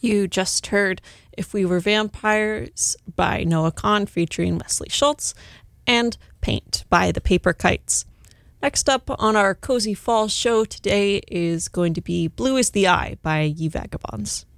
You just heard If We Were Vampires by Noah Kahn featuring Wesley Schultz, and Paint by the Paper Kites. Next up on our Cozy Fall show today is going to be Blue is the Eye by Ye Vagabonds.